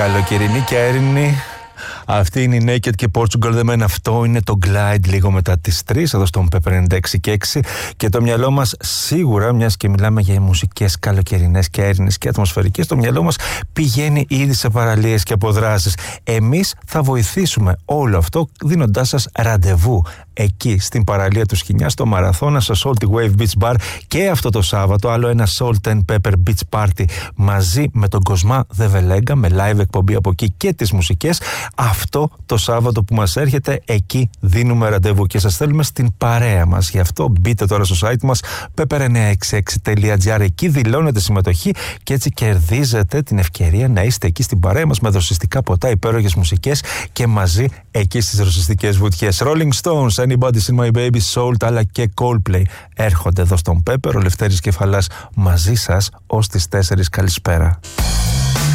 Καλοκαιρινή και αέρινη. Αυτή είναι η Naked και Portugal The Men. Αυτό είναι το Glide λίγο μετά τις 3 εδώ στον Pepper 96 και 6. Και το μυαλό μας σίγουρα, μιας και μιλάμε για μουσικές καλοκαιρινές και αέρινες και ατμοσφαιρικές, το μυαλό μας πηγαίνει ήδη σε παραλίες και αποδράσεις. Εμείς θα βοηθήσουμε όλο αυτό δίνοντάς σας ραντεβού εκεί στην παραλία του Σχοινιά, στο Μαραθώνα, στο Salty Wave Beach Bar, και αυτό το Σάββατο άλλο ένα Salt and Pepper Beach Party μαζί με τον Κοσμά Δεβελέγκα, με live εκπομπή από εκεί και τις μουσικές. Αυτό το Σάββατο που μας έρχεται, εκεί δίνουμε ραντεβού και σας θέλουμε στην παρέα μας. Γι' αυτό μπείτε τώρα στο site μας pepper966.gr, εκεί δηλώνετε συμμετοχή και έτσι κερδίζετε την ευκαιρία να είστε εκεί στην παρέα μας με δροσιστικά ποτά, υπέροχες μουσικές και μαζί εκεί στις δροσιστικές βουτιές. Rolling Stones, Anybody's in My Baby, Salt αλλά και Coldplay έρχονται εδώ στον Pepper. Ο Λευτέρης Κεφαλάς μαζί σας ως τις 4. Καλησπέρα.